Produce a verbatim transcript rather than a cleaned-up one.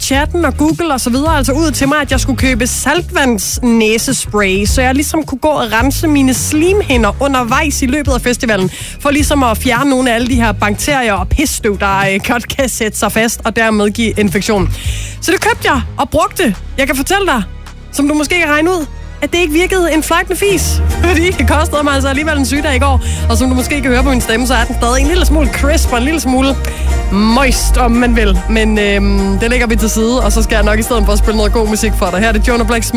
chatten og Google og så videre altså ud til mig, at jeg skulle købe saltvandsnæsespray, så jeg ligesom kunne gå og rense mine slimhinder undervejs i løbet af festivalen, for ligesom at fjerne nogle af alle de her bakterier og pisstøv, der øh, godt kan sætte sig fast og dermed give infektion. Så det købte jeg og brugte. Jeg kan fortælle dig, som du måske kan regne ud, at det ikke virkede en fløjtende fis. Fordi det kostede mig altså alligevel en sygedag i går. Og som du måske kan høre på min stemme, så er den stadig en lille smule crisp og en lille smule moist, om man vil. Men øhm, det lægger vi til side, og så skal jeg nok i stedet for at spille noget god musik for dig. Her er det Jonah Black Smith.